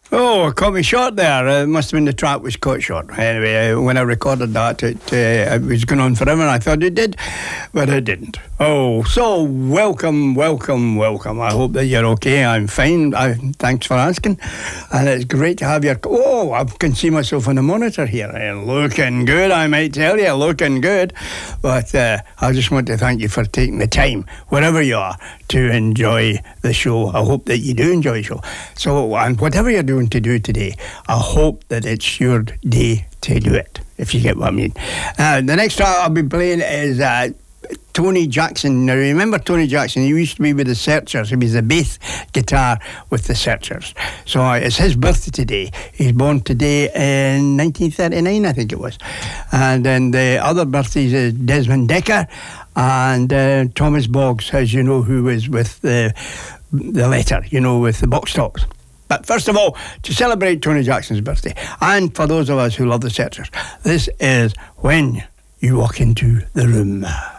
Oh, it caught me short there. It must have been the track was cut short. Anyway, when I recorded that, it was going on forever. I thought it did, but it didn't. Oh, so welcome. I hope that you're okay. I'm fine. Thanks for asking. And it's great to have your... Oh, I can see myself on the monitor here. Looking good, I might tell you. Looking good. But I just want to thank you for taking the time, wherever you are, to enjoy the show. I hope that you do enjoy the show. So, and whatever you're doing to do today, I hope that it's your day to do it, if you get what I mean. The next track I'll be playing is Tony Jackson. Now remember Tony Jackson, he used to be with the Searchers. He was the bass guitar with the Searchers. So it's his birthday today. He's born today in 1939, I think it was. And then the other birthdays is Desmond Dekker and Thomas Boggs, as you know, who was with the Letter, you know, with the Box Tops. But first of all, to celebrate Tony Jackson's birthday, and for those of us who love the Searchers, this is When You Walk Into the Room.